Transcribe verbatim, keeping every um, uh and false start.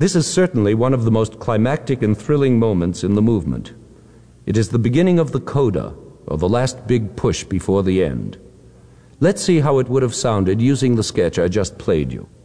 This is certainly one of the most climactic and thrilling moments in the movement. It is the beginning of the coda, or the last big push before the end. Let's see how it would have sounded using the sketch I just played you.